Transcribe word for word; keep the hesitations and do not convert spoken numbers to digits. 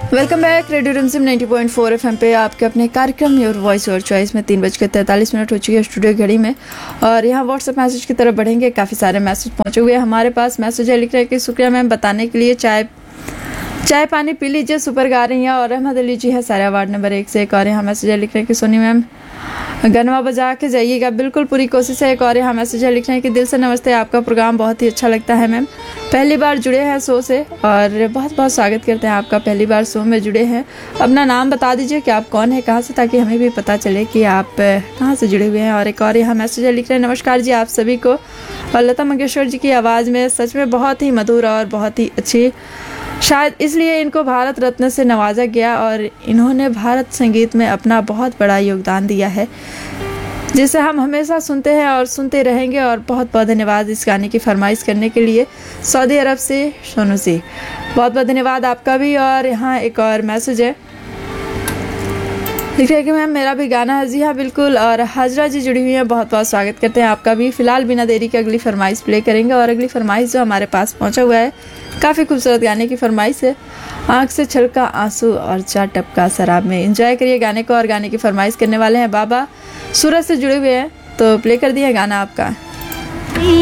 Welcome back radio रिमझिम ninety point four FM पे आपके अपने कार्यक्रम योर वॉइस योर चॉइस में तीन बज के तैंतालीस मिनट हो चुकी है स्टूडियो घड़ी में। और यहाँ व्हाट्सएप मैसेज की तरफ बढ़ेंगे। काफ़ी सारे मैसेज पहुँचे हुए हैं हमारे पास। मैसेज है लिख रहे हैं कि शुक्रिया मैम बताने के लिए। चाय चाय पानी पी लीजिए, सुपर गा रही हैं। और अहमद अली जी है सारा वार्ड नंबर एक से। एक और यहाँ मैसेज है लिख रहे हैं कि सोनी मैम गनवा बजा के जाइएगा, बिल्कुल पूरी कोशिश है। एक और यहाँ मैसेज है लिख रहे हैं कि दिल से नमस्ते, आपका प्रोग्राम बहुत ही अच्छा लगता है मैम। पहली बार जुड़े हैं शो से और बहुत बहुत स्वागत करते हैं आपका, पहली बार शो में जुड़े हैं। अपना नाम बता दीजिए कि आप कौन है, कहाँ से, ताकि हमें भी पता चले कि आप कहाँ से जुड़े हुए हैं। और एक और यहाँ मैसेज है लिख रहे हैं नमस्कार जी आप सभी को। और लता मंगेशकर जी की आवाज़ में सच में बहुत ही मधुर और बहुत ही अच्छी, शायद इसलिए इनको भारत रत्न से नवाजा गया। और इन्होंने भारत संगीत में अपना बहुत बड़ा योगदान दिया है जिसे हम हमेशा सुनते हैं और सुनते रहेंगे। और बहुत बहुत धन्यवाद इस गाने की फरमाइश करने के लिए सऊदी अरब से सोनू जी, बहुत बहुत धन्यवाद आपका भी। और यहाँ एक और मैसेज है लिख रहे हैं कि मैम मेरा भी गाना है। जी हाँ बिल्कुल। और हाजरा जी जुड़ी हुई हैं, बहुत बहुत स्वागत करते हैं आपका भी। फिलहाल बिना देरी के अगली फरमाइश प्ले करेंगे। और अगली फरमाइश जो हमारे पास पहुंचा हुआ है, काफ़ी खूबसूरत गाने की फरमाइश है। आँख से छलका आंसू और चार टपका शराब में। एंजॉय करिए गाने को। और गाने की फरमाइश करने वाले हैं बाबा सूरत से जुड़े हुए हैं, तो प्ले कर दिया गाना आपका।